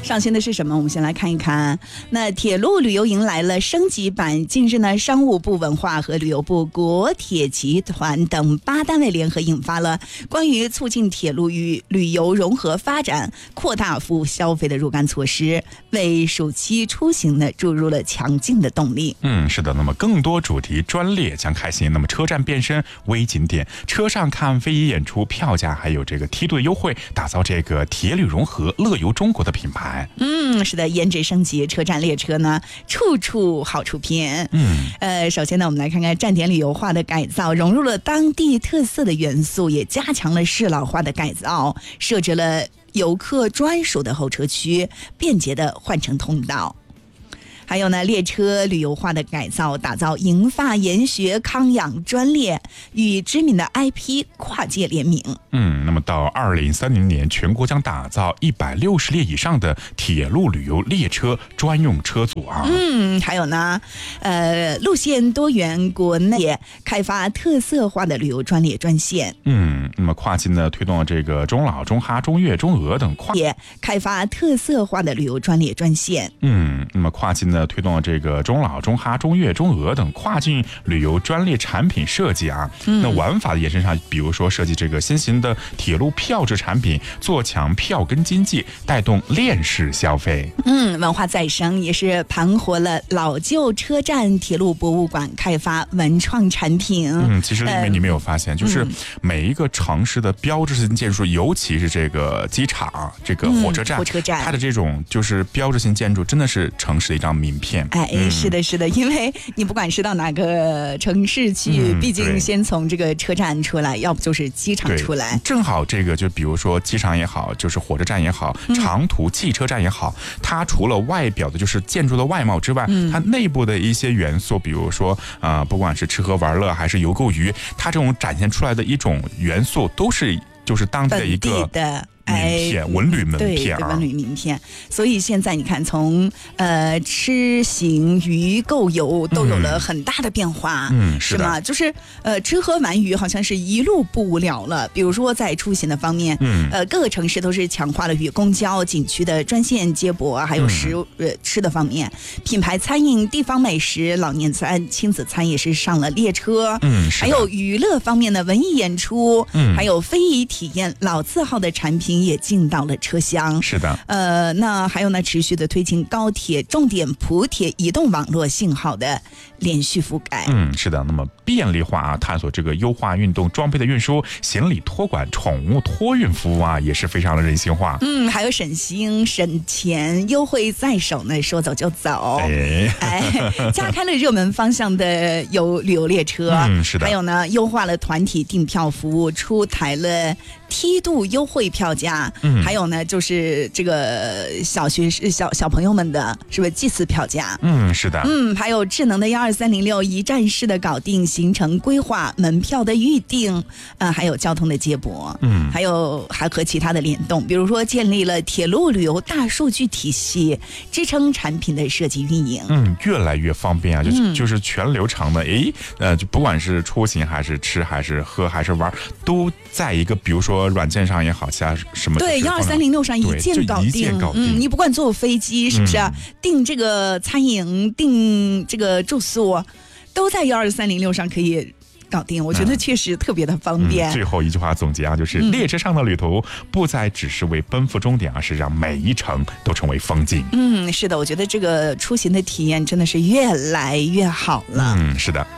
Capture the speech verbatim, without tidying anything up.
上线的是什么？我们先来看一看。那铁路旅游迎来了升级版。近日呢，商务部、文化和旅游部、国铁集团等八单位联合印发了关于促进铁路与旅游融合发展、扩大服务消费的若干措施，为暑期出行呢注入了强劲的动力。 嗯，是的。那么更多主题专列将开行，那么车站变身微景点，车上看非遗演出，票价还有这个梯度优惠，打造这个铁旅融合、乐游中国的品牌。 嗯，是的，颜值升级，车站列车呢处处好处片。 嗯， 呃，首先呢，我们来看看站点旅游化的改造，融入了当地特色的元素，也加强了适老化的改造，设置了游客专属的候车区，便捷的换乘通道。还有呢，列车旅游化的改造，打造银发研学康养专列，与知名的 I P 跨界联名。 嗯，那么到二零三零年，全国将打造一百六十列以上的铁路旅游列车专用车组啊。 嗯，还有呢，呃，路线多元，国内开发特色化的旅游专列专线。 嗯，那么跨境呢，推动了这个中老、中哈、中越、中俄等跨也开发特色化的旅游专列专线。 嗯，那么跨境呢，推动了这个中老、中哈、中越、中俄等跨境旅游专列产品设计啊。嗯、那玩法的延伸上，比如说设计这个新型的铁路票制产品，做强票根经济，带动链式消费。 嗯，文化再生也是盘活了老旧车站铁路博物馆，开发文创产品。 嗯，其实里面你没有发现，呃、就是每一个城市的标志性建筑，尤其是这个机场、这个火车站、 嗯、火车站， 它的这种就是标志性建筑，真的是城市的一张名片。 哎，嗯、是的，是的，因为你不管是到哪个城市去，嗯、毕竟先从这个车站出来，要不就是机场出来。 正好这个就比如说机场也好，就是火车站也好， 嗯、 长途汽车站也好，它除了外表的就是建筑的外貌之外，嗯、它内部的一些元素，比如说啊、呃，不管是吃喝玩乐还是游购娱，它这种展现出来的一种元素，都是就是当地的一个名片，文旅门片啊， 对，文旅名片。所以现在你看，从呃吃行娱购游都有了很大的变化， 嗯， 是吗？就是呃吃喝玩娱好像是一路不无聊了。比如说在出行的方面，嗯，呃各个城市都是强化了与公交、景区的专线接驳，还有食、嗯、呃吃的方面，品牌餐饮、地方美食、老年餐、亲子餐也是上了列车， 嗯， 还有娱乐方面的文艺演出，嗯，还有非遗体验、老字号的产品也进到了车厢。 是的， 呃，那还有呢，持续的推进高铁、重点普铁移动网络信号的连续覆盖。 嗯，是的。那么便利化啊，探索这个优化运动装备的运输、行李托管、宠物托运服务啊，也是非常的人性化。 嗯，还有省心、省钱、优惠在手呢，说走就走。 哎， 哎，加开了热门方向的有旅游列车， 嗯，是的。 还有呢，优化了团体订票服务，出台了梯度优惠票价，嗯，还有呢，就是这个小学小小朋友们的是不是祭祀票价？ 嗯，是的， 嗯，还有智能的幺二三零六一站式的搞定行程规划、门票的预定，呃，还有交通的接驳，嗯，还有还和其他的联动，比如说建立了铁路旅游大数据体系，支撑产品的设计运营， 嗯，越来越方便啊，就、嗯、就是全流程的，诶，呃，就不管是出行还是吃还是喝还是玩，都在一个比如说软件上也好，其他什么对幺二三零六上一键搞定，嗯，你不管坐飞机是不是、啊嗯、订这个餐饮、订这个住宿，都在幺二三零六上可以搞定，我觉得确实特别的方便。 嗯嗯、最后一句话总结啊，就是、嗯、列车上的旅途不再只是为奔赴终点，而是让每一程都成为风景。 嗯，是的，我觉得这个出行的体验真的是越来越好了。 嗯，是的。